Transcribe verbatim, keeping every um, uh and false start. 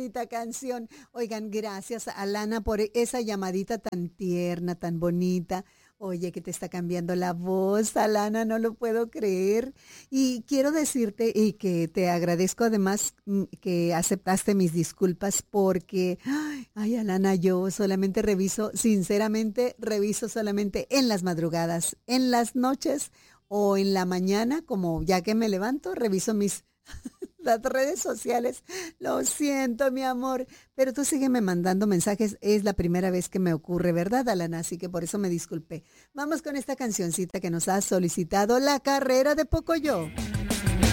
bonita canción. Oigan, gracias a Alana por esa llamadita tan tierna, tan bonita. Oye, que te está cambiando la voz, Alana, no lo puedo creer. Y quiero decirte y que te agradezco además mm, que aceptaste mis disculpas porque, ay, ay, Alana, yo solamente reviso, sinceramente, reviso solamente en las madrugadas, en las noches o en la mañana, como ya que me levanto, reviso mis las redes sociales. Lo siento, mi amor, pero tú sígueme mandando mensajes. Es la primera vez que me ocurre, ¿verdad, Alana? Así que por eso me disculpé. Vamos con esta cancioncita que nos ha solicitado La Carrera de Pocoyo.